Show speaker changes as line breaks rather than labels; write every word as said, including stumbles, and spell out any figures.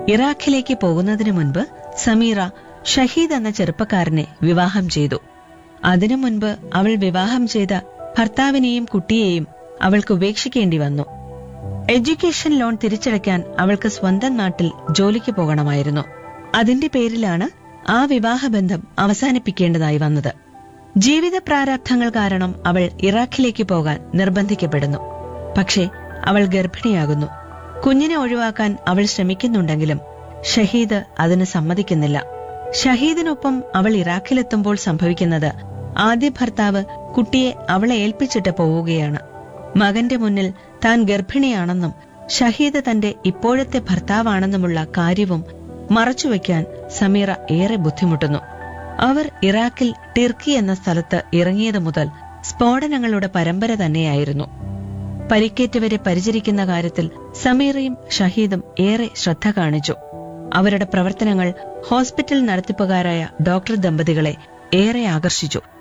ഇറാഖിലേക്ക് പോകുന്നതിനു മുൻപ് സമീറ ഷഹീദ് എന്ന ചെറുപ്പക്കാരനെ വിവാഹം ചെയ്തു. അതിനു മുൻപ് അവൾ വിവാഹം ചെയ്ത ഭർത്താവിനെയും കുട്ടിയെയും അവൾക്ക് ഉപേക്ഷിക്കേണ്ടി വന്നു. എഡ്യൂക്കേഷൻ ലോൺ തിരിച്ചടയ്ക്കാൻ അവൾക്ക് സ്വന്തം നാട്ടിൽ ജോലിക്ക് പോകണമായിരുന്നു. അതിന്റെ പേരിലാണ് ആ വിവാഹബന്ധം അവസാനിപ്പിക്കേണ്ടതായി വന്നത്. ജീവിത പ്രാരാബ്ധങ്ങൾ കാരണം അവൾ ഇറാഖിലേക്ക് പോകാൻ നിർബന്ധിക്കപ്പെടുന്നു. പക്ഷേ അവൾ ഗർഭിണിയാകുന്നു. കുഞ്ഞിനെ ഒഴിവാക്കാൻ അവൾ ശ്രമിക്കുന്നുണ്ടെങ്കിലും ഷഹീദ് അതിന് സമ്മതിക്കുന്നില്ല. ഷഹീദിനൊപ്പം അവൾ ഇറാഖിലെത്തുമ്പോൾ സംഭവിക്കുന്നത് ആദ്യ ഭർത്താവ് കുട്ടിയെ അവളെ ഏൽപ്പിച്ചിട്ട് പോവുകയാണ്. മകന്റെ മുന്നിൽ താൻ ഗർഭിണിയാണെന്നും ഷഹീദ് തന്റെ ഇപ്പോഴത്തെ ഭർത്താവാണെന്നുമുള്ള കാര്യവും മറച്ചുവെക്കാൻ സമീറ ഏറെ ബുദ്ധിമുട്ടുന്നു. അവർ ഇറാഖിൽ ടിർക്കി എന്ന സ്ഥലത്ത് ഇറങ്ങിയത് മുതൽ സ്ഫോടനങ്ങളുടെ പരമ്പര തന്നെയായിരുന്നു. പരിക്കേറ്റവരെ പരിചരിക്കുന്ന കാര്യത്തിൽ സമീറയും ഷഹീദും ഏറെ ശ്രദ്ധ കാണിച്ചു. അവരുടെ പ്രവർത്തനങ്ങൾ ഹോസ്പിറ്റൽ നടത്തിപ്പുകാരായ ഡോക്ടർ ദമ്പതികളെ ഏറെ ആകർഷിച്ചു.